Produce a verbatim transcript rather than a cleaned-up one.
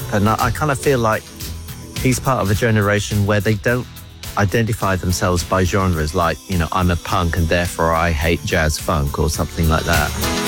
And I, I kind of feel like he's part of a generation where they don't identify themselves by genres like, you know, I'm a punk and therefore I hate jazz funk or something like that.